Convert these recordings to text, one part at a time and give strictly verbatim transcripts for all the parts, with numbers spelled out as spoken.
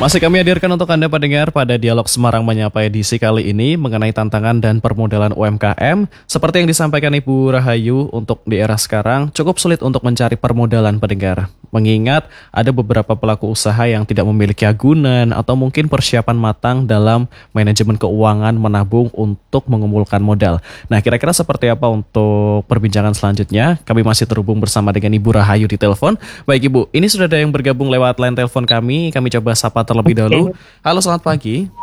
Masih kami hadirkan untuk Anda pendengar pada Dialog Semarang Menyapa edisi kali ini mengenai tantangan dan permodalan U M K M. Seperti yang disampaikan Ibu Rahayu, untuk di era sekarang cukup sulit untuk mencari permodalan pendengar. Mengingat ada beberapa pelaku usaha yang tidak memiliki agunan atau mungkin persiapan matang dalam manajemen keuangan menabung untuk mengumpulkan modal. Nah, kira-kira seperti apa untuk perbincangan selanjutnya? Kami masih terhubung bersama dengan Ibu Rahayu di telepon. Baik Ibu, ini sudah ada yang bergabung lewat line telepon kami. Kami coba sapa terlebih dahulu. Halo, selamat pagi.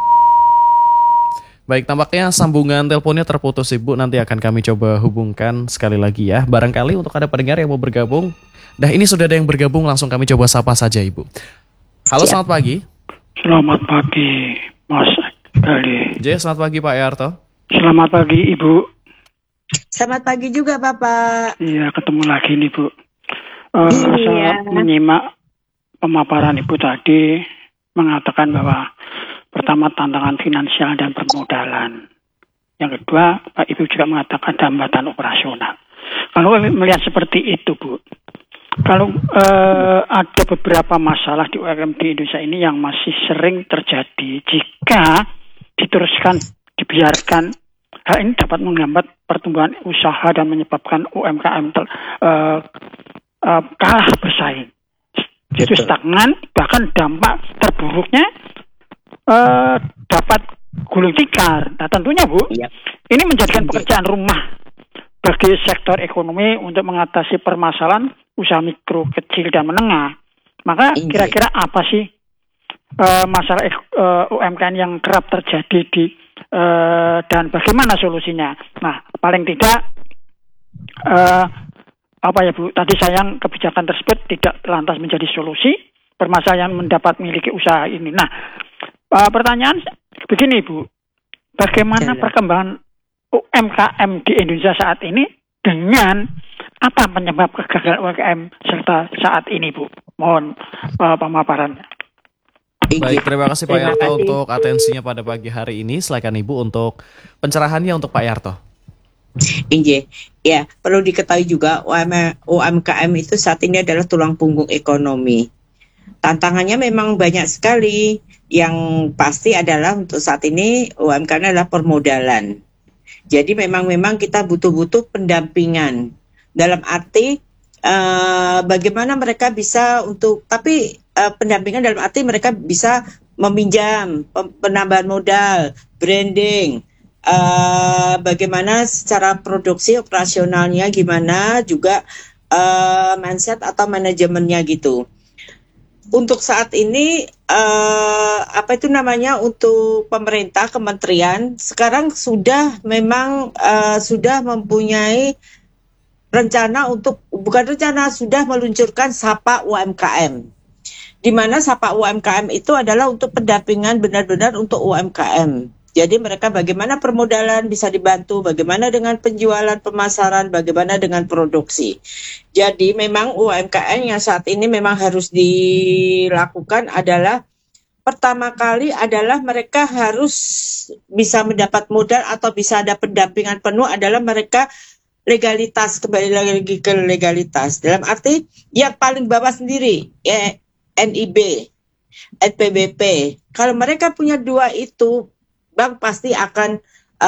Baik, tampaknya sambungan teleponnya terputus Ibu. Nanti akan kami coba hubungkan sekali lagi ya. Barangkali untuk ada pendengar yang mau bergabung. Dah, ini sudah ada yang bergabung, langsung kami coba sapa saja Ibu. Halo, selamat pagi. Selamat pagi Mas Gali. J, selamat pagi Pak Yarto. Selamat pagi Ibu. Selamat pagi juga Bapak. Iya, ketemu lagi nih Bu. Uh, iya. Saya menyimak pemaparan Ibu tadi mengatakan bahwa pertama tantangan finansial dan permodalan. Yang kedua, Pak Ibu juga mengatakan hambatan operasional. Kalau melihat seperti itu Bu, kalau uh, ada beberapa masalah di U M K M di Indonesia ini yang masih sering terjadi jika diteruskan, dibiarkan, hal ini dapat menghambat pertumbuhan usaha dan menyebabkan U M K M ter, uh, uh, kalah bersaing. Jadi stagnan, bahkan dampak terburuknya uh, dapat gulung tikar. Nah tentunya Bu, ya. Ini menjadikan pekerjaan rumah bagi sektor ekonomi untuk mengatasi permasalahan usaha mikro, kecil, dan menengah. Maka kira-kira apa sih uh, masalah uh, U M K M yang kerap terjadi di uh, dan bagaimana solusinya? Nah, paling tidak uh, apa ya Bu? Tadi sayang kebijakan tersebut tidak lantas menjadi solusi permasalahan mendapat miliki usaha ini. Nah, uh, pertanyaan begini Bu, bagaimana perkembangan U M K M di Indonesia saat ini dengan apa penyebab kegagalan U M K M serta saat ini Bu? Mohon uh, pemaparannya. Baik, terima kasih Pak Yarto untuk atensinya pada pagi hari ini. Silakan Ibu untuk pencerahannya untuk Pak Yarto. Inje, ya perlu diketahui juga U M K M itu saat ini adalah tulang punggung ekonomi. Tantangannya memang banyak sekali. Yang pasti adalah untuk saat ini U M K M adalah permodalan. Jadi memang memang kita butuh-butuh pendampingan dalam arti uh, bagaimana mereka bisa untuk tapi uh, pendampingan dalam arti mereka bisa meminjam, penambahan modal, branding. Uh, bagaimana secara produksi operasionalnya gimana juga uh, mindset atau manajemennya gitu. Untuk saat ini uh, apa itu namanya untuk pemerintah kementerian sekarang sudah memang uh, sudah mempunyai rencana untuk bukan rencana sudah meluncurkan Sapa U M K M. Di mana Sapa U M K M itu adalah untuk pendampingan benar-benar untuk U M K M. Jadi mereka bagaimana permodalan bisa dibantu, bagaimana dengan penjualan, pemasaran, bagaimana dengan produksi. Jadi memang U M K M yang saat ini memang harus dilakukan adalah pertama kali adalah mereka harus bisa mendapat modal atau bisa ada pendampingan penuh adalah mereka legalitas, kembali lagi ke legalitas. Dalam arti yang paling bawah sendiri, ya, N I B, N P B P. Kalau mereka punya dua itu, bank pasti akan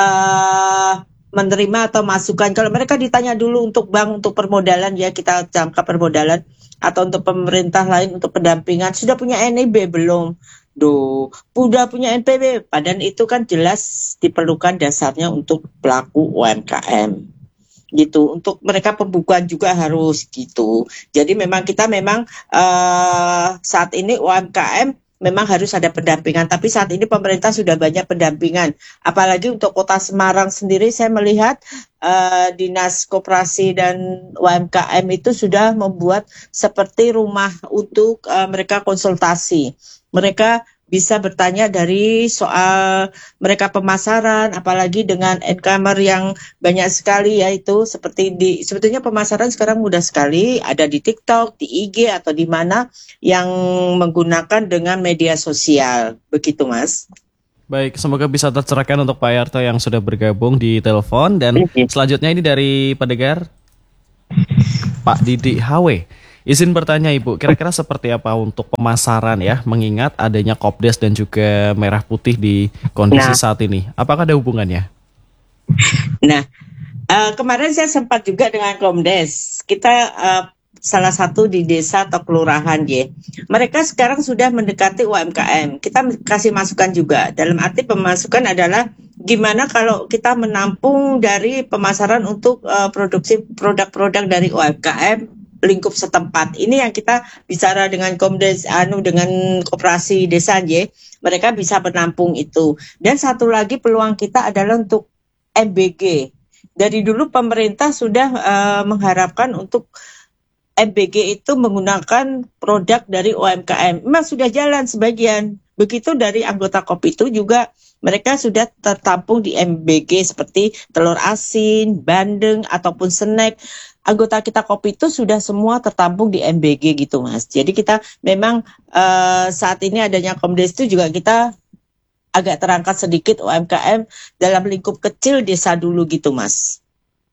uh, menerima atau masukan. Kalau mereka ditanya dulu untuk bank, untuk permodalan, ya kita jangka permodalan, atau untuk pemerintah lain untuk pendampingan, sudah punya N I B belum? Duh, sudah punya N P B. Padahal itu kan jelas diperlukan dasarnya untuk pelaku U M K M. Gitu, untuk mereka pembukuan juga harus gitu. Jadi memang kita memang uh, saat ini U M K M memang harus ada pendampingan, tapi saat ini pemerintah sudah banyak pendampingan. Apalagi untuk Kota Semarang sendiri, saya melihat uh, Dinas Koperasi dan U M K M itu sudah membuat seperti rumah untuk uh, mereka konsultasi. Mereka bisa bertanya dari soal mereka pemasaran, apalagi dengan e-commerce yang banyak sekali, yaitu seperti di sebetulnya pemasaran sekarang mudah sekali, ada di TikTok, di I G atau di mana yang menggunakan dengan media sosial, begitu Mas. Baik, semoga bisa tercerahkan untuk Pak Yarto yang sudah bergabung di telepon. Dan selanjutnya ini dari pendengar Pak Didi H W. Izin bertanya Ibu, kira-kira seperti apa untuk pemasaran ya, mengingat adanya Kopdes dan juga Merah Putih di kondisi Nah, saat ini? Apakah ada hubungannya? nah eh, kemarin saya sempat juga dengan Komdes. Kita eh, salah satu di desa atau kelurahan ya. Mereka sekarang sudah mendekati U M K M. Kita kasih masukan juga. Dalam arti pemasukan adalah gimana kalau kita menampung dari pemasaran untuk eh, produksi produk-produk dari U M K M lingkup setempat. Ini yang kita bicara dengan Komdes anu dengan koperasi desa ya. Mereka bisa menampung itu. Dan satu lagi peluang kita adalah untuk M B G. Dari dulu pemerintah sudah eh, mengharapkan untuk M B G itu menggunakan produk dari U M K M. Memang sudah jalan sebagian. Begitu dari anggota Kopi itu juga mereka sudah tertampung di M B G seperti telur asin, bandeng, ataupun snack. Anggota kita Kopi itu sudah semua tertampung di M B G gitu Mas. Jadi kita memang eh, saat ini adanya Komdes itu juga kita agak terangkat sedikit U M K M dalam lingkup kecil desa dulu gitu Mas.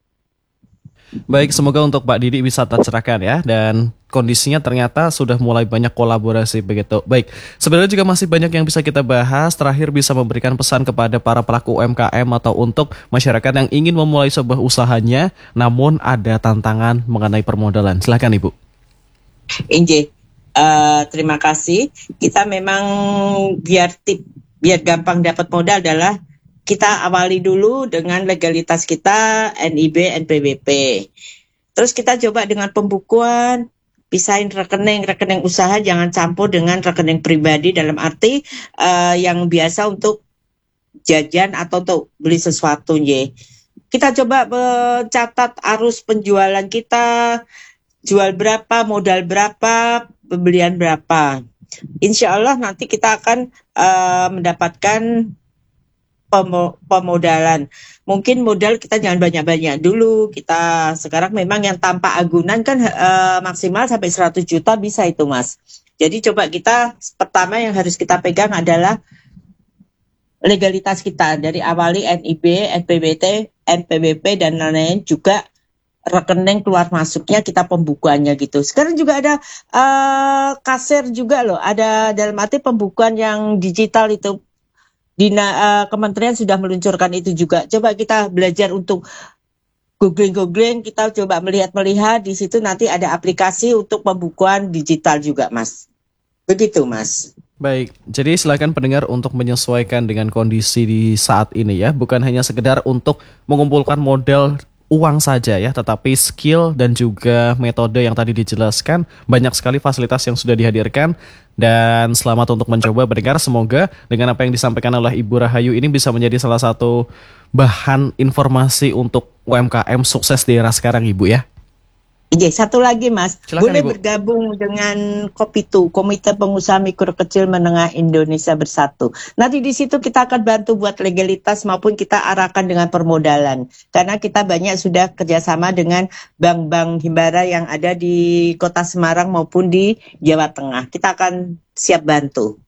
Baik, semoga untuk Pak Didi bisa tercerahkan ya, dan kondisinya ternyata sudah mulai banyak kolaborasi begitu. Baik, sebenarnya juga masih banyak yang bisa kita bahas. Terakhir bisa memberikan pesan kepada para pelaku U M K M atau untuk masyarakat yang ingin memulai sebuah usahanya, namun ada tantangan mengenai permodalan. Silakan Ibu. Inje, eh, terima kasih. Kita memang biar tip, biar gampang dapat modal adalah kita awali dulu dengan legalitas kita N I B, N P W P. Terus kita coba dengan pembukuan, pisahin rekening, rekening usaha jangan campur dengan rekening pribadi dalam arti uh, yang biasa untuk jajan atau untuk beli sesuatu. Ye. Kita coba mencatat arus penjualan kita, jual berapa, modal berapa, pembelian berapa. Insya Allah nanti kita akan uh, mendapatkan pemodalan. Mungkin modal kita jangan banyak-banyak dulu. Kita sekarang memang yang tanpa agunan kan e, maksimal sampai seratus juta bisa itu Mas. Jadi coba kita pertama yang harus kita pegang adalah legalitas kita dari awali N I B, N P W T, N P W P dan lain-lain juga rekening keluar masuknya kita pembukuannya gitu. Sekarang juga ada uh, kasir juga loh. Ada dalam arti pembukuan yang digital itu. Dina uh, Kementerian sudah meluncurkan itu juga. Coba kita belajar untuk googling-googling, kita coba melihat-melihat di situ nanti ada aplikasi untuk pembukuan digital juga, Mas. Begitu, Mas. Baik, jadi silakan pendengar untuk menyesuaikan dengan kondisi di saat ini ya, bukan hanya sekedar untuk mengumpulkan modal uang saja ya, tetapi skill dan juga metode yang tadi dijelaskan, banyak sekali fasilitas yang sudah dihadirkan. Dan selamat untuk mencoba pendengar, semoga dengan apa yang disampaikan oleh Ibu Rahayu ini bisa menjadi salah satu bahan informasi untuk U M K M sukses di era sekarang Ibu ya. Iya, satu lagi Mas, Silakan, boleh Ibu. bergabung dengan Kopitu, Komite Pengusaha Mikro Kecil Menengah Indonesia Bersatu. Nanti di situ kita akan bantu buat legalitas maupun kita arahkan dengan permodalan. Karena kita banyak sudah kerjasama dengan bank-bank himbara yang ada di Kota Semarang maupun di Jawa Tengah. Kita akan siap bantu.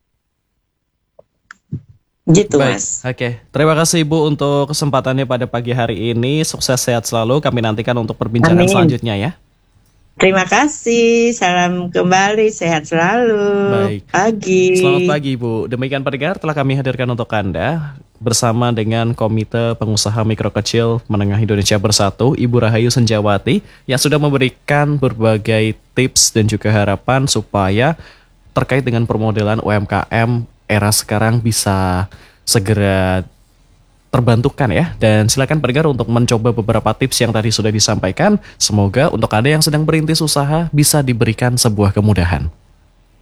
Gitu Baik, Mas. oke. Terima kasih Ibu untuk kesempatannya pada pagi hari ini. Sukses, sehat selalu. Kami nantikan untuk perbincangan Amin. selanjutnya ya. Terima kasih, salam kembali, sehat selalu. Baik. Pagi. Selamat pagi Ibu. Demikian pendengar telah kami hadirkan untuk Anda bersama dengan Komite Pengusaha Mikro Kecil Menengah Indonesia Bersatu, Ibu Rahayu Senjawati, yang sudah memberikan berbagai tips dan juga harapan supaya terkait dengan permodalan U M K M era sekarang bisa segera terbantukan ya. Dan silakan pendengar untuk mencoba beberapa tips yang tadi sudah disampaikan. Semoga untuk Anda yang sedang merintis usaha bisa diberikan sebuah kemudahan.